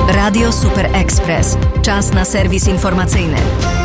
Radio Super Express. Czas na serwis informacyjny.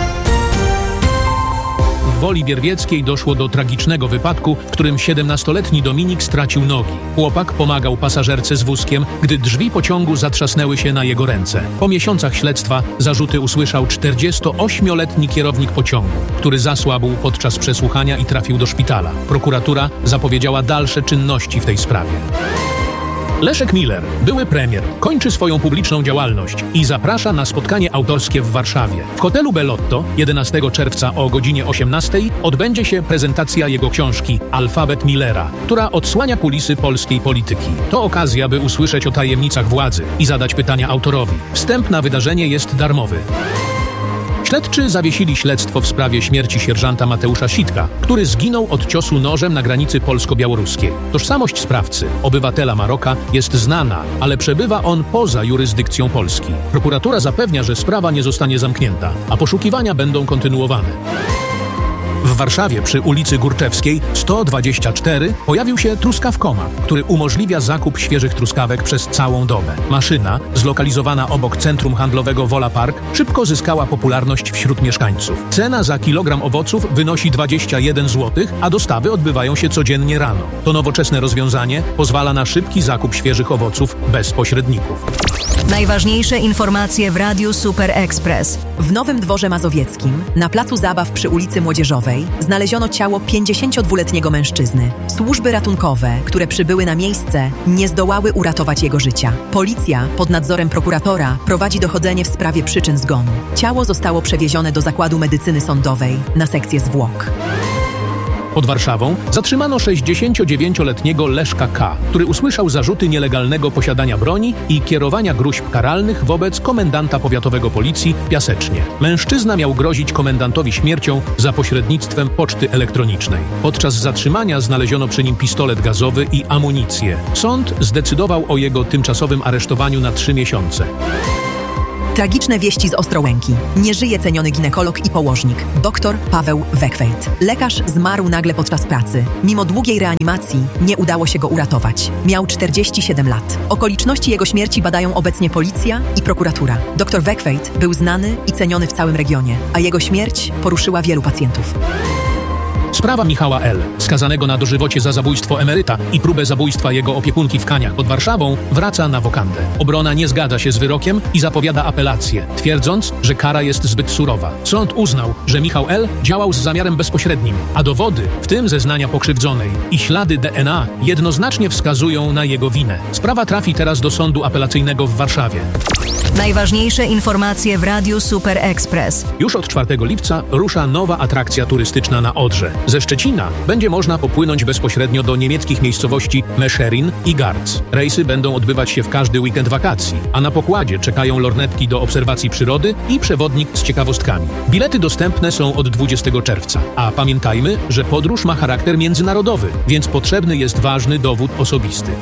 W Woli Bierwieckiej doszło do tragicznego wypadku, w którym 17-letni Dominik stracił nogi. Chłopak pomagał pasażerce z wózkiem, gdy drzwi pociągu zatrzasnęły się na jego ręce. Po miesiącach śledztwa zarzuty usłyszał 48-letni kierownik pociągu, który zasłabł podczas przesłuchania i trafił do szpitala. Prokuratura zapowiedziała dalsze czynności w tej sprawie. Leszek Miller, były premier, kończy swoją publiczną działalność i zaprasza na spotkanie autorskie w Warszawie. W hotelu Bellotto 11 czerwca o godzinie 18 odbędzie się prezentacja jego książki Alfabet Millera, która odsłania kulisy polskiej polityki. To okazja, by usłyszeć o tajemnicach władzy i zadać pytania autorowi. Wstęp na wydarzenie jest darmowy. Śledczy zawiesili śledztwo w sprawie śmierci sierżanta Mateusza Sitka, który zginął od ciosu nożem na granicy polsko-białoruskiej. Tożsamość sprawcy, obywatela Maroka, jest znana, ale przebywa on poza jurysdykcją Polski. Prokuratura zapewnia, że sprawa nie zostanie zamknięta, a poszukiwania będą kontynuowane. W Warszawie przy ulicy Górczewskiej 124 pojawił się truskawkomat, który umożliwia zakup świeżych truskawek przez całą dobę. Maszyna, zlokalizowana obok centrum handlowego Wola Park, szybko zyskała popularność wśród mieszkańców. Cena za kilogram owoców wynosi 21 zł, a dostawy odbywają się codziennie rano. To nowoczesne rozwiązanie pozwala na szybki zakup świeżych owoców bez pośredników. Najważniejsze informacje w Radiu Super Express. W Nowym Dworze Mazowieckim, na placu zabaw przy ulicy Młodzieżowej, znaleziono ciało 52-letniego mężczyzny. Służby ratunkowe, które przybyły na miejsce, nie zdołały uratować jego życia. Policja, pod nadzorem prokuratora, prowadzi dochodzenie w sprawie przyczyn zgonu. Ciało zostało przewiezione do Zakładu Medycyny Sądowej na sekcję zwłok. Pod Warszawą zatrzymano 69-letniego Leszka K., który usłyszał zarzuty nielegalnego posiadania broni i kierowania gróźb karalnych wobec komendanta powiatowego policji w Piasecznie. Mężczyzna miał grozić komendantowi śmiercią za pośrednictwem poczty elektronicznej. Podczas zatrzymania znaleziono przy nim pistolet gazowy i amunicję. Sąd zdecydował o jego tymczasowym aresztowaniu na 3 miesiące. Tragiczne wieści z Ostrołęki. Nie żyje ceniony ginekolog i położnik, dr Paweł Wekwejt. Lekarz zmarł nagle podczas pracy. Mimo długiej reanimacji nie udało się go uratować. Miał 47 lat. Okoliczności jego śmierci badają obecnie policja i prokuratura. Dr Wekwejt był znany i ceniony w całym regionie, a jego śmierć poruszyła wielu pacjentów. Sprawa Michała L., skazanego na dożywocie za zabójstwo emeryta i próbę zabójstwa jego opiekunki w Kaniach pod Warszawą, wraca na wokandę. Obrona nie zgadza się z wyrokiem i zapowiada apelację, twierdząc, że kara jest zbyt surowa. Sąd uznał, że Michał L. działał z zamiarem bezpośrednim, a dowody, w tym zeznania pokrzywdzonej i ślady DNA, jednoznacznie wskazują na jego winę. Sprawa trafi teraz do Sądu Apelacyjnego w Warszawie. Najważniejsze informacje w Radiu Super Express. Już od 4 lipca rusza nowa atrakcja turystyczna na Odrze. Ze Szczecina będzie można popłynąć bezpośrednio do niemieckich miejscowości Mescherin i Garz. Rejsy będą odbywać się w każdy weekend wakacji, a na pokładzie czekają lornetki do obserwacji przyrody i przewodnik z ciekawostkami. Bilety dostępne są od 20 czerwca, a pamiętajmy, że podróż ma charakter międzynarodowy, więc potrzebny jest ważny dowód osobisty.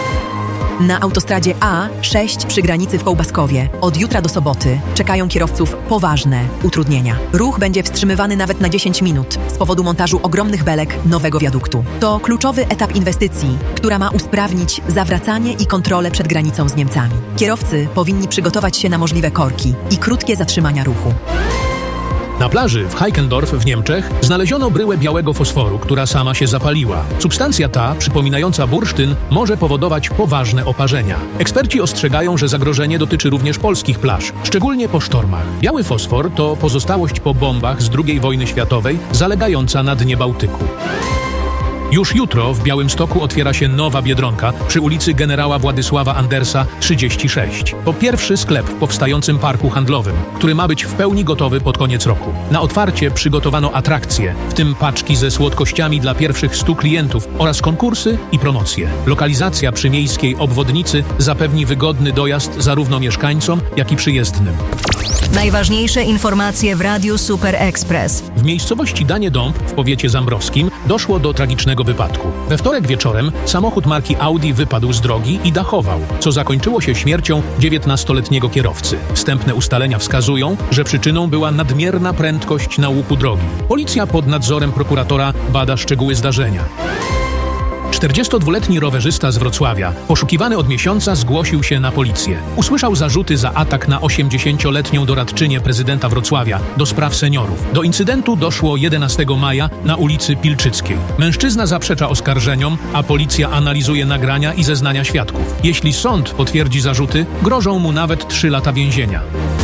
Na autostradzie A6 przy granicy w Kołbaskowie od jutra do soboty czekają kierowców poważne utrudnienia. Ruch będzie wstrzymywany nawet na 10 minut z powodu montażu ogromnych belek nowego wiaduktu. To kluczowy etap inwestycji, która ma usprawnić zawracanie i kontrolę przed granicą z Niemcami. Kierowcy powinni przygotować się na możliwe korki i krótkie zatrzymania ruchu. Na plaży w Heikendorf w Niemczech znaleziono bryłę białego fosforu, która sama się zapaliła. Substancja ta, przypominająca bursztyn, może powodować poważne oparzenia. Eksperci ostrzegają, że zagrożenie dotyczy również polskich plaż, szczególnie po sztormach. Biały fosfor to pozostałość po bombach z II wojny światowej zalegająca na dnie Bałtyku. Już jutro w Białymstoku otwiera się nowa Biedronka przy ulicy Generała Władysława Andersa 36. To pierwszy sklep w powstającym parku handlowym, który ma być w pełni gotowy pod koniec roku. Na otwarcie przygotowano atrakcje, w tym paczki ze słodkościami dla pierwszych 100 klientów oraz konkursy i promocje. Lokalizacja przy miejskiej obwodnicy zapewni wygodny dojazd zarówno mieszkańcom, jak i przyjezdnym. Najważniejsze informacje w Radiu Super Express. W miejscowości Danie Dąb w powiecie zambrowskim doszło do tragicznego wypadku. We wtorek wieczorem samochód marki Audi wypadł z drogi i dachował, co zakończyło się śmiercią 19-letniego kierowcy. Wstępne ustalenia wskazują, że przyczyną była nadmierna prędkość na łuku drogi. Policja pod nadzorem prokuratora bada szczegóły zdarzenia. 42-letni rowerzysta z Wrocławia, poszukiwany od miesiąca, zgłosił się na policję. Usłyszał zarzuty za atak na 80-letnią doradczynię prezydenta Wrocławia do spraw seniorów. Do incydentu doszło 11 maja na ulicy Pilczyckiej. Mężczyzna zaprzecza oskarżeniom, a policja analizuje nagrania i zeznania świadków. Jeśli sąd potwierdzi zarzuty, grożą mu nawet 3 lata więzienia.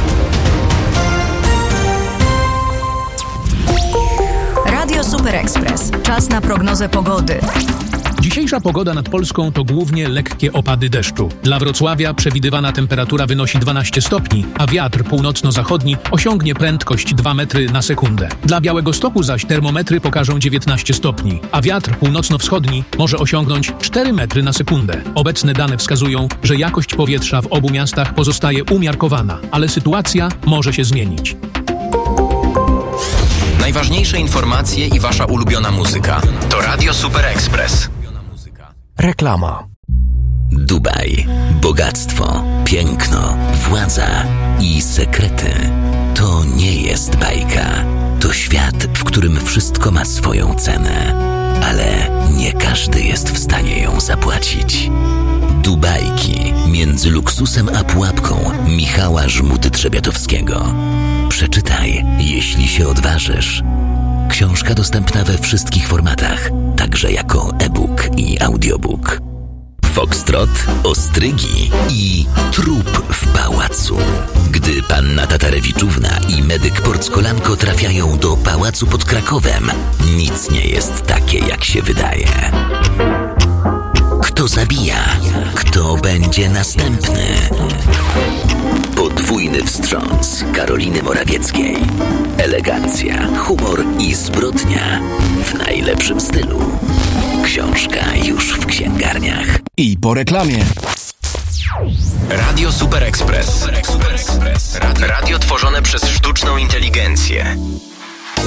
Radio Super Express. Czas na prognozę pogody. Dzisiejsza pogoda nad Polską to głównie lekkie opady deszczu. Dla Wrocławia przewidywana temperatura wynosi 12 stopni, a wiatr północno-zachodni osiągnie prędkość 2 metry na sekundę. Dla Białegostoku zaś termometry pokażą 19 stopni, a wiatr północno-wschodni może osiągnąć 4 metry na sekundę. Obecne dane wskazują, że jakość powietrza w obu miastach pozostaje umiarkowana, ale sytuacja może się zmienić. Najważniejsze informacje i wasza ulubiona muzyka to Radio Super Express. Reklama. Dubaj, bogactwo, piękno, władza i sekrety. To nie jest bajka. To świat, w którym wszystko ma swoją cenę, ale nie każdy jest w stanie ją zapłacić. Dubajki między luksusem a pułapką Michała Żmudy-Trzebiatowskiego. Przeczytaj, jeśli się odważysz. Książka dostępna we wszystkich formatach, także jako e-book i audiobook. Foxtrot, ostrygi i trup w pałacu. Gdy panna Tatarewiczówna i medyk Porckolanko trafiają do pałacu pod Krakowem, nic nie jest takie, jak się wydaje. Kto zabija? Kto będzie następny? Podwójny wstrząs Karoliny Morawieckiej. Elegancja, humor i zbrodnia w najlepszym stylu. Książka już w księgarniach. I po reklamie. Radio Super Express. Radio tworzone przez sztuczną inteligencję.